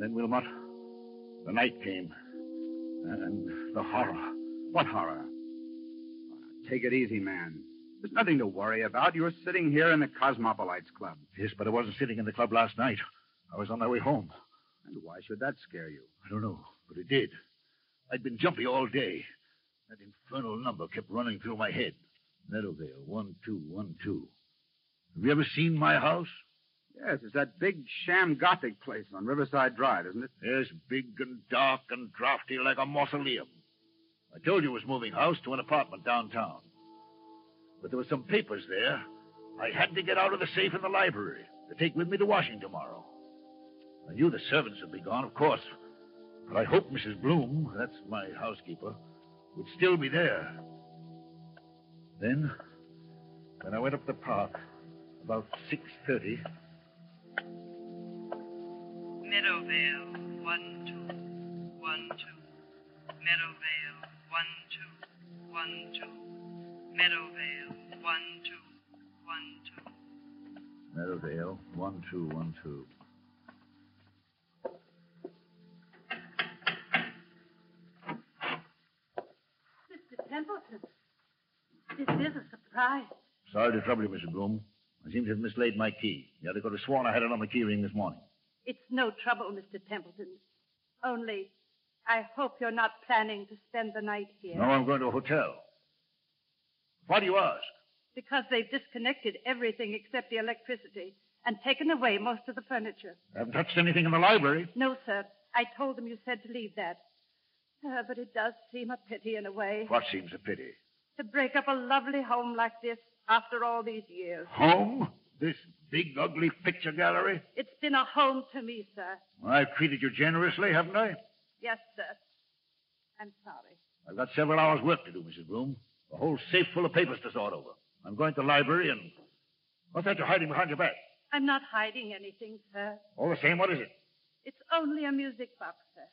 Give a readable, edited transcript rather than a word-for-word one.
then, Wilmot, the night came. And the horror. What horror? Take it easy, man. There's nothing to worry about. You're sitting here in the Cosmopolites Club. Yes, but I wasn't sitting in the club last night. I was on my way home. And why should that scare you? I don't know, but it did. I'd been jumpy all day. That infernal number kept running through my head. Meadowvale, 1212. Have you ever seen my house? Yes, it's that big sham Gothic place on Riverside Drive, isn't it? Yes, big and dark and drafty like a mausoleum. I told you it was moving house to an apartment downtown. But there were some papers there. I had to get out of the safe in the library to take with me to Washington tomorrow. I knew the servants would be gone, of course. But I hoped Mrs. Bloom, that's my housekeeper, would still be there. Then, when I went up the park, about 6:30... Meadowvale, 1212. Meadowvale, 1212. Meadowvale, 1212. Meadowvale, 1212. Mr. Templeton, this is a surprise. Sorry to trouble you, Mrs. Bloom. I seem to have mislaid my key. The other could have sworn I had it on the key ring this morning. It's no trouble, Mr. Templeton. Only, I hope you're not planning to spend the night here. No, I'm going to a hotel. Why do you ask? Because they've disconnected everything except the electricity and taken away most of the furniture. I haven't touched anything in the library. No, sir. I told them you said to leave that. But it does seem a pity in a way. What seems a pity? To break up a lovely home like this after all these years. Home? This big, ugly picture gallery? It's been a home to me, sir. I've treated you generously, haven't I? Yes, sir. I'm sorry. I've got several hours' work to do, Mrs. Bloom. A whole safe full of papers to sort over. I'm going to the library and... What's that you're hiding behind your back? I'm not hiding anything, sir. All the same, what is it? It's only a music box, sir.